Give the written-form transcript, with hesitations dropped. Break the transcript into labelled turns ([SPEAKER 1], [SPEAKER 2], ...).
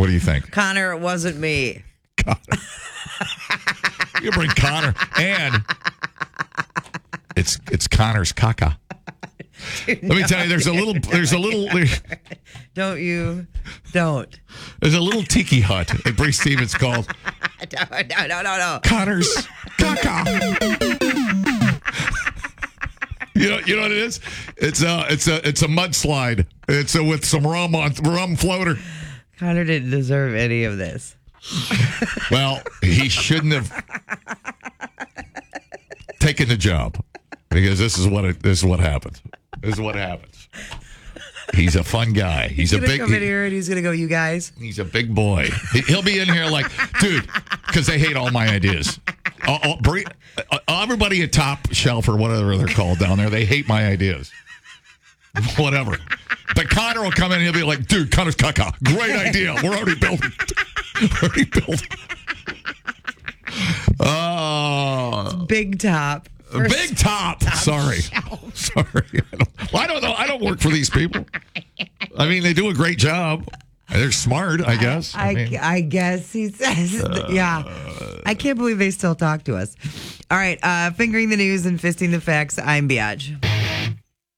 [SPEAKER 1] What do you think?
[SPEAKER 2] Connor, it wasn't me.
[SPEAKER 1] You bring Connor, and it's Connor's caca. Let me tell you, there's a little
[SPEAKER 2] Don't.
[SPEAKER 1] there's a little tiki hut at Bree Stevens called
[SPEAKER 2] No.
[SPEAKER 1] Connor's caca. You know what it is? It's a mudslide. It's with some rum floater.
[SPEAKER 2] Connor didn't deserve any of this.
[SPEAKER 1] Well, he shouldn't have taken the job because this is what happens. This is what happens. He's a fun guy. He's a big.
[SPEAKER 2] Come in here and he's gonna go. You guys.
[SPEAKER 1] He's a big boy. He'll be in here like, dude, because they hate all my ideas. Everybody at Top Shelf or whatever they're called down there, they hate my ideas. Whatever. But Connor will come in and he'll be like, dude, Connor's caca. Great idea. We're already building. Oh.
[SPEAKER 2] Big Top.
[SPEAKER 1] Big Top. Sorry. I don't know. I don't work for these people. I mean, they do a great job. They're smart, I guess.
[SPEAKER 2] I guess he says. Yeah. I can't believe they still talk to us. All right. Fingering the news and fisting the facts. I'm Biatch.